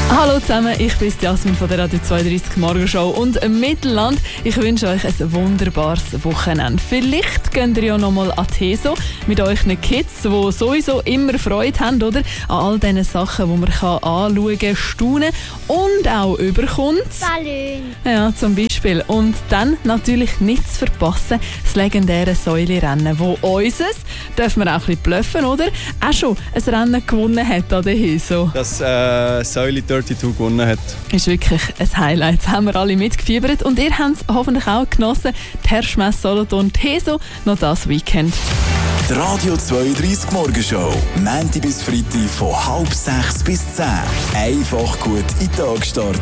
Hallo zusammen, ich bin Jasmin von der Radio 32 Morgenshow und Mittelland. Ich wünsche euch ein wunderbares Wochenende. Vielleicht geht ihr ja nochmal an die HESO mit euren Kids, die sowieso immer Freude haben, oder? An all diesen Sachen, die man anschauen kann, staunen und auch überkommt. Ballon. Ja, zum Beispiel. Und dann natürlich nicht zu verpassen, das legendäre Säulerennen, wo unseres, dürfen wir auch ein bisschen bluffen, oder? Auch schon ein Rennen gewonnen hat an der HESO. Das Säule 32 gewonnen hat. Ist wirklich ein Highlight. Das haben wir alle mitgefiebert und ihr habt es hoffentlich auch genossen. Die Herrschmesse Solothurn, die HESO, noch das Weekend. Die Radio 32 Morgenshow, Montag bis Freitag von 5:30 bis 10. Einfach gut in den Tag starten.